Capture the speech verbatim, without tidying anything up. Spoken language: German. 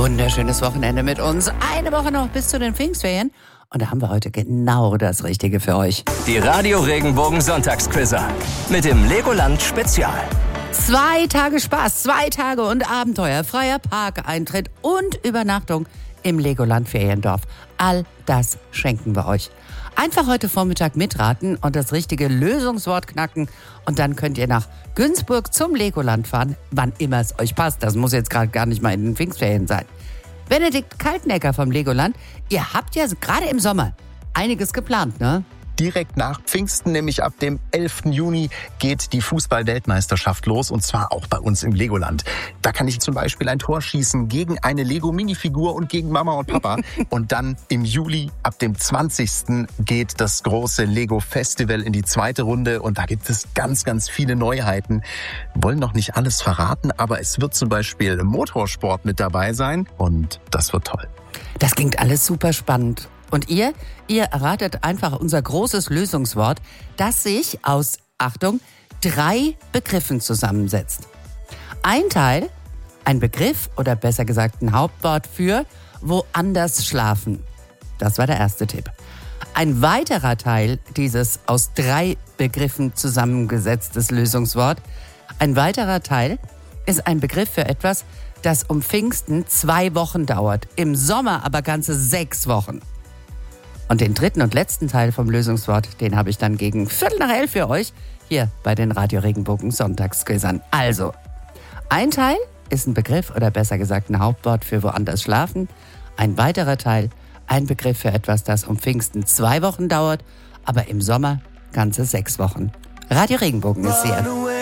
wunderschönes Wochenende mit uns. Eine Woche noch bis zu den Pfingstferien. Und da haben wir heute genau das Richtige für euch. Die Radio Regenbogen Sonntagsquizzer mit dem Legoland Spezial. Zwei Tage Spaß, zwei Tage und Abenteuer, freier Parkeintritt und Übernachtung im Legoland Feriendorf. All das schenken wir euch. Einfach heute Vormittag mitraten und das richtige Lösungswort knacken. Und dann könnt ihr nach Günzburg zum Legoland fahren, wann immer es euch passt. Das muss jetzt gerade gar nicht mal in den Pfingstferien sein. Benedikt Kaltenecker vom Legoland, ihr habt ja gerade im Sommer einiges geplant, ne? Direkt nach Pfingsten, nämlich ab dem elften Juni, geht die Fußball-Weltmeisterschaft los und zwar auch bei uns im Legoland. Da kann ich zum Beispiel ein Tor schießen gegen eine Lego-Minifigur und gegen Mama und Papa. Und dann im Juli, ab dem zwanzigsten geht das große Lego-Festival in die zweite Runde und da gibt es ganz, ganz viele Neuheiten. Wir wollen noch nicht alles verraten, aber es wird zum Beispiel Motorsport mit dabei sein und das wird toll. Das klingt alles super spannend. Und ihr, ihr erratet einfach unser großes Lösungswort, das sich aus, Achtung, drei Begriffen zusammensetzt. Ein Teil, ein Begriff oder besser gesagt ein Hauptwort für woanders schlafen. Das war der erste Tipp. Ein weiterer Teil dieses aus drei Begriffen zusammengesetztes Lösungswort, ein weiterer Teil ist ein Begriff für etwas, das um Pfingsten zwei Wochen dauert, im Sommer aber ganze sechs Wochen. Und den dritten und letzten Teil vom Lösungswort, den habe ich dann gegen Viertel nach elf für euch hier bei den Radio Regenbogen Sonntagsquizern. Also, ein Teil ist ein Begriff oder besser gesagt ein Hauptwort für woanders schlafen. Ein weiterer Teil, ein Begriff für etwas, das um Pfingsten zwei Wochen dauert, aber im Sommer ganze sechs Wochen. Radio Regenbogen ist hier.